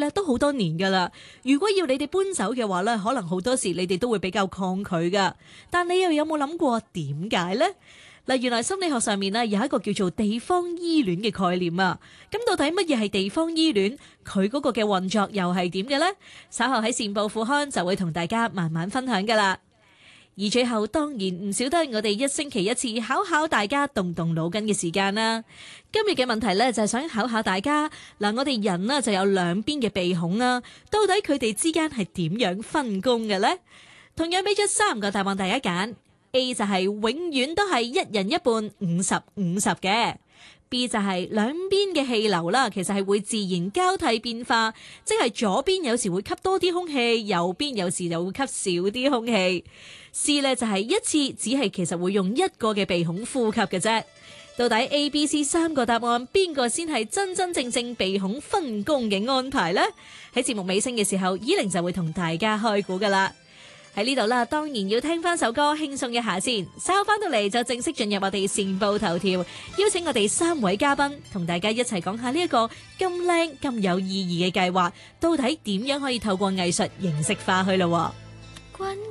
咧都好多年噶啦。如果要你哋搬走嘅話咧，可能好多時你哋都會比較抗拒噶。但你又有冇諗過點解呢？嗱，原來心理學上面咧有一個叫做地方依戀嘅概念啊。咁到底乜嘢係地方依戀？佢嗰個嘅運作又係點嘅呢？稍後喺善報副刊就會同大家慢慢分享噶啦。而最後當然唔少得我哋一星期一次考考大家動動腦筋嘅時間啦。今日嘅問題呢，就係想考考大家嗱，我哋人呢就有兩邊嘅鼻孔啦，到底佢哋之間係點樣分工嘅呢？同樣俾咗3個答案大家揀。A 就係永遠都係一人一半50-50嘅。B 就係兩邊嘅氣流啦，其實係會自然交替變化，即係左邊有時會吸多啲空氣，右邊有時就會吸少啲空氣。C 呢就係一次只係其實會用一個嘅鼻孔呼吸嘅啫。到底 A、B、C 3個答案邊個先係真真正正鼻孔分工嘅安排呢？喺節目尾聲嘅時候，依玲就會同大家開估噶啦。喺呢度啦，當然要聽翻首歌輕鬆一下先，稍後翻到嚟就正式進入我哋善報頭條，邀請我哋3位嘉賓同大家一齊講下呢一個咁靚咁有意義嘅計劃，到底點樣可以透過藝術形式化去咯。